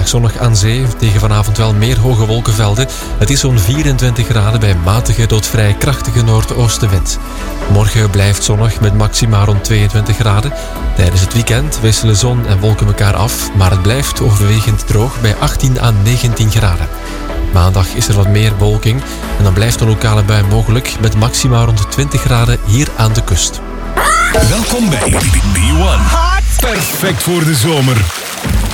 Vandaag zonnig aan zee, tegen vanavond wel meer hoge wolkenvelden. Het is zo'n 24 graden bij matige tot vrij krachtige noordoostenwind. Morgen blijft zonnig met maxima rond 22 graden. Tijdens het weekend wisselen zon en wolken elkaar af, maar het blijft overwegend droog bij 18 à 19 graden. Maandag is er wat meer bewolking en dan blijft een lokale bui mogelijk met maxima rond 20 graden hier aan de kust. Welkom bij B1. Perfect voor de zomer.